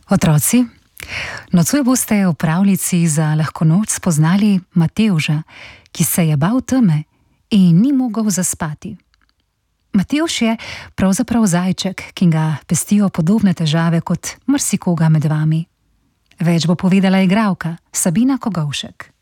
Otroci, nocoj boste v pravljici za lahko noč spoznali Matevža, ki se je bal teme in ni mogel zaspati. Matevž je pravzaprav zajček, ki ga pestijo podobne težave kot marsikoga med vami. Več bo povedala igralka Sabina Kogovšek.